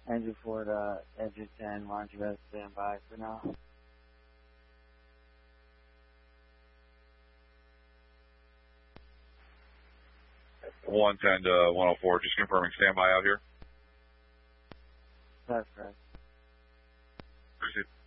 Engine 4 to Engine 10, why don't you guys stand by for now? 110 to 104, just confirming standby out here. That's correct. Appreciate it.